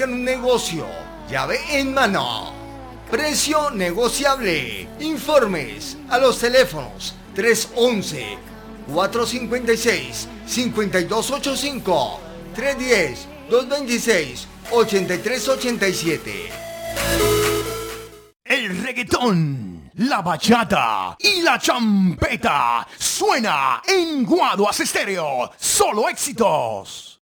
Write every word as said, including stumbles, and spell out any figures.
buscan un negocio, llave en mano. Precio negociable. Informes a los teléfonos tres once, cuatrocientos cincuenta y seis, cincuenta y dos ochenta y cinco, tres diez, doscientos veintiséis, ochenta y tres ochenta y siete. El reggaetón, la bachata y la champeta suena en Guaduas Estéreo. Solo éxitos.